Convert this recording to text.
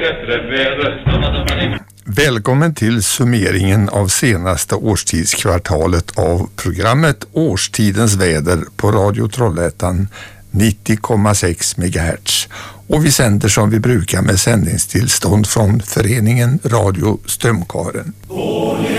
Välkommen till summeringen av senaste årstidskvartalet av programmet Årstidens väder på Radio Trollhättan 90,6 MHz. Och vi sänder som vi brukar med sändningstillstånd från föreningen Radio Strömkaren.